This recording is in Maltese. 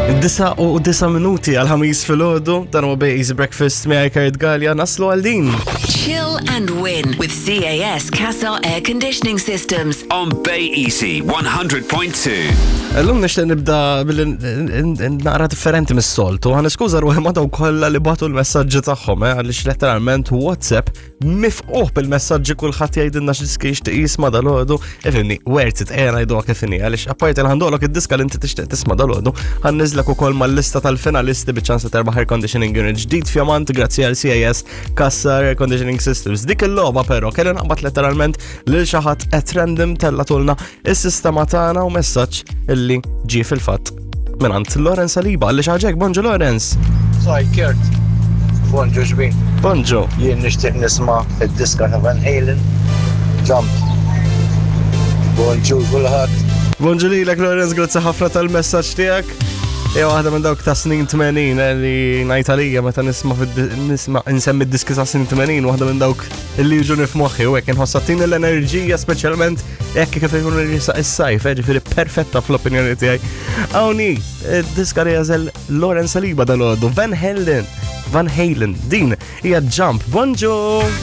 9 minuti għal-ħamis fil-ħodu, dan huwa Easy Breakfast miegħi Kurt Gallia, naslu għal din. Chill and win with CAS Casa Air Conditioning Systems on Bay Easy 100.2. L-lum nixtieq nibda naqra differenti mis-soltu. Ħaniskuża ruħi ma' dawk kollha li bagħtu l-messaġġi tagħhom, għaliex letteralment WhatsApp mifquh bil-messaġġi kulħadd jgħidilna x'diski jixtieq jisma' dal-għodu. Ifhimni, worth it ngħiduha kif inhi, għaliex apparti li ħandoqlok id-diska li inti tixtieq tisma' dal-għodu, ħanniżlek ukoll mal-lista tal-finalisti biċ-ċans li terbaħ air conditioning unit ġdid f'Jamant grazzi għal CAS Casa Air Conditioning Systems. Dik il-logħba però kelli naqbad letteralment lil xi ħadd at random tellatulna is-sistema tagħna u messaġġ illi ġie fil-fatt minant Lorenz Saliba għalli xi ħaġek. Bonġu Lorenz. Saj Kurt. Bonġu ġbin. Bonġu. Jien nixtieq nisma' id-diska ta' Van Halen. Jump. Bonġu kulħadd. Bonġu lilek Lorenz, grazzi ħafna tal-messaġġ tiegħek. Waħda minn dawk ta' snin 80 li ngħid għalija meta nisma' insemmi d-diski ta' snin 80, waħda minn dawk illi jiġu f'moħħi u hekk inħossatini l-enerġija speċjalment hekk kif ikun is-sajf, ġifieri perfetta fl-opinjoni tiegħi. Hawnhi id-diska li jażel Lorenz Saliba dal-għodu Van Halen, din hija Jump. Bonġu!